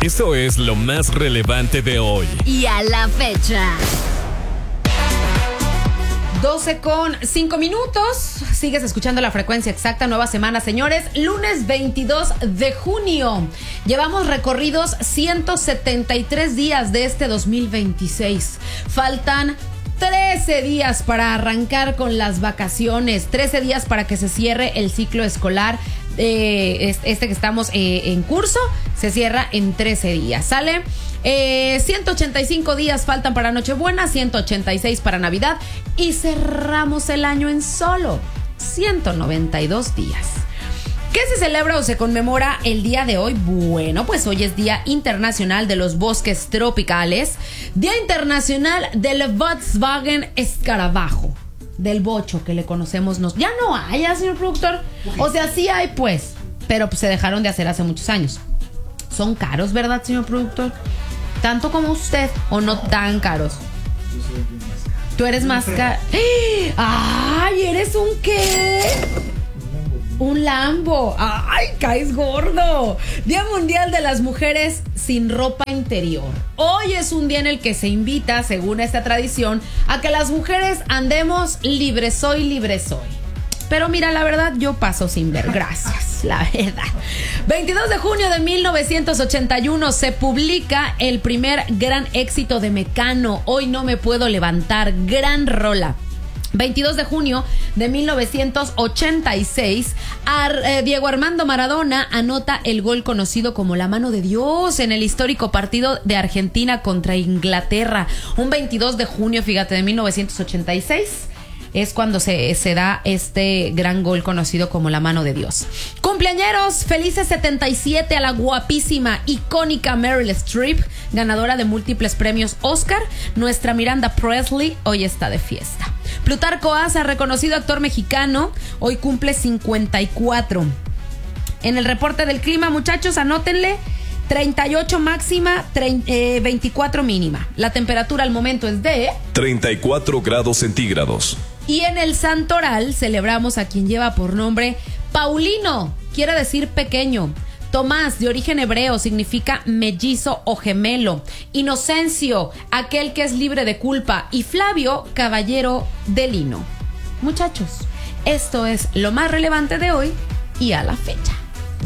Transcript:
Esto es lo más relevante de hoy. Y a la fecha. 12:05. Sigues escuchando La Frecuencia Exacta, nueva semana, señores. Lunes 22 de junio. Llevamos recorridos 173 días de este 2026. Faltan 13 días para arrancar con las vacaciones. 13 días para que se cierre el ciclo escolar. Que estamos en curso. Se cierra en 13 días. ¿Sale? 185 días faltan para Nochebuena, 186 para Navidad y cerramos el año en solo 192 días. ¿Qué se celebra o se conmemora el día de hoy? Bueno, pues hoy es Día Internacional de los Bosques Tropicales, Día Internacional del Volkswagen Escarabajo, del bocho que le conocemos. Ya no hay, señor productor. O sea, sí hay, pues, pero pues se dejaron de hacer hace muchos años. Son caros, ¿verdad, señor productor? ¿Tanto como usted o no tan caros? ¿Tú eres más caro? ¡Ay! ¿Eres un qué? Un Lambo. ¡Ay! ¡Caes gordo! Día Mundial de las Mujeres sin ropa interior. Hoy es un día en el que se invita, según esta tradición, a que las mujeres andemos libre soy. Pero mira, la verdad, yo paso sin ver, gracias, la verdad. 22 de junio de 1981 se publica el primer gran éxito de Mecano, Hoy no me puedo levantar, gran rola. 22 de junio de 1986, Diego Armando Maradona anota el gol conocido como la mano de Dios en el histórico partido de Argentina contra Inglaterra. Un 22 de junio, fíjate, de 1986. Es cuando se da este gran gol conocido como la mano de Dios. Cumpleañeros, felices 77 a la guapísima, icónica Meryl Streep, ganadora de múltiples premios Oscar. Nuestra Miranda Presley hoy está de fiesta. Plutarco Asa, reconocido actor mexicano, hoy cumple 54. En el reporte del clima, muchachos, anótenle. 38 máxima, 24 mínima. La temperatura al momento es de 34 grados centígrados. Y en el Santoral celebramos a quien lleva por nombre Paulino, quiere decir pequeño. Tomás, de origen hebreo, significa mellizo o gemelo. Inocencio, aquel que es libre de culpa. Y Flavio, caballero de lino. Muchachos, esto es lo más relevante de hoy y a la fecha.